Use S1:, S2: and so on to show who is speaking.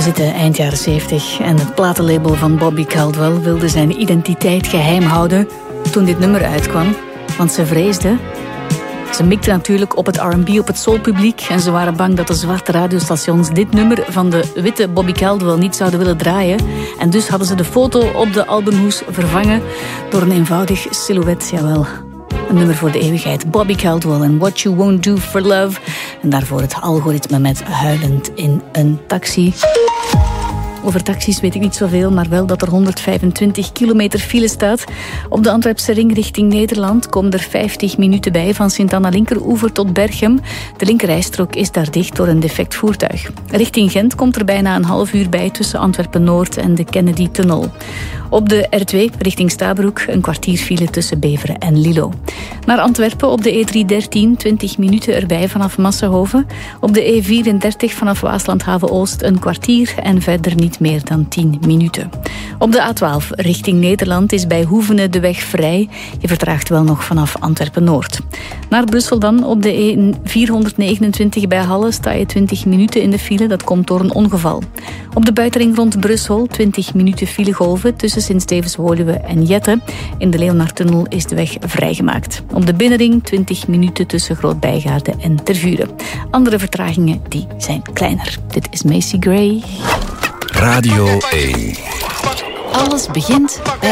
S1: zitten eind jaren 70 en het platenlabel van Bobby Caldwell wilde zijn identiteit geheim houden toen dit nummer uitkwam, want ze vreesden. Ze mikten natuurlijk op het R&B, op het soulpubliek en ze waren bang dat de zwarte radiostations dit nummer van de witte Bobby Caldwell niet zouden willen draaien. En dus hadden ze de foto op de albumhoes vervangen door een eenvoudig silhouet, jawel. Een nummer voor de eeuwigheid. Bobby Caldwell en What You Won't Do For Love. En daarvoor het algoritme met Huilend in een Taxi. Over taxis weet ik niet zoveel, maar wel dat er 125 kilometer file staat. Op de Antwerpse ring richting Nederland komen er 50 minuten bij van Sint-Anna-Linkeroever tot Berchem. De linkerrijstrook is daar dicht door een defect voertuig. Richting Gent komt er bijna een half uur bij tussen Antwerpen-Noord en de Kennedy-tunnel. Op de R2 richting Stabroek een kwartier file tussen Beveren en Lilo. Naar Antwerpen op de E313 20 minuten erbij vanaf Massenhoven. Op de E34 vanaf Waaslandhaven-Oost een kwartier en verder niet meer dan 10 minuten. Op de A12 richting Nederland is bij Hoevenen de weg vrij. Je vertraagt wel nog vanaf Antwerpen-Noord. Naar Brussel dan op de E429 bij Halle sta je 20 minuten in de file. Dat komt door een ongeval. Op de buitenring rond Brussel 20 minuten filegolven tussen Sint-Stevens-Woluwe en Jette. In de Leonardtunnel is de weg vrijgemaakt. Op de binnenring 20 minuten tussen Groot-Bijgaarde en Tervuren. Andere vertragingen die zijn kleiner. Dit is Macy Gray.
S2: Radio 1.
S1: Alles begint bij